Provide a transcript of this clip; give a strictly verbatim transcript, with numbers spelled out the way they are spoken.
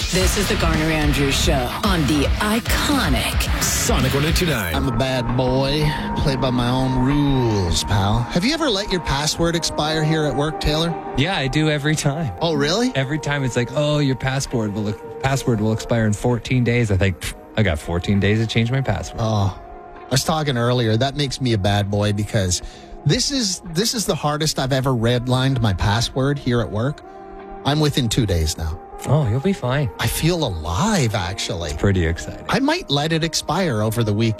This is the Garner Andrews Show on the iconic Sonic one eighty-nine. I'm a bad boy. Play by my own rules, pal. Have you ever let your password expire here at work, Taylor? Yeah, I do every time. Oh, really? Every time it's like, oh, your passport will password will expire in fourteen days. I think, I got fourteen days to change my password. Oh, I was talking earlier. That makes me a bad boy because this is this is the hardest I've ever redlined my password here at work. I'm within two days now. Oh, you'll be fine. I feel alive, actually. Pretty exciting. I might let it expire over the week.